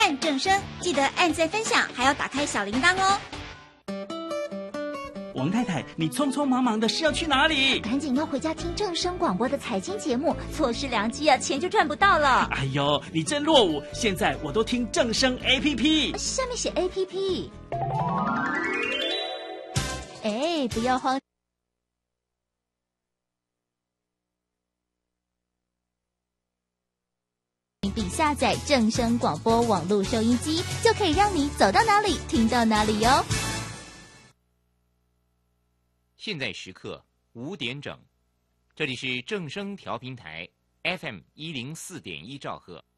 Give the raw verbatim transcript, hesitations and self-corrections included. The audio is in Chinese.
按正声，记得按赞分享，还要打开小铃铛哦。 王太太，你匆匆忙忙的是要去哪里？ 赶紧要回家听正声广播的财经节目，错失良机啊，钱就赚不到了。 哎呦，你真落伍！现在我都听正声 A P P， 下面写 A P P。哎，不要慌。并下载正声广播网络收音机，就可以让你走到哪里听到哪里哟。 现在时刻五点整，这里是正声调频台 F M 一零四点一兆赫。